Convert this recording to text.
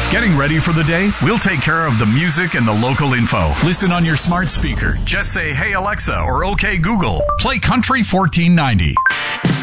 Getting ready for the day? We'll take care of the music and the local info. Listen on your smart speaker. Just say, "Hey Alexa," or "Okay Google, play Country 1490."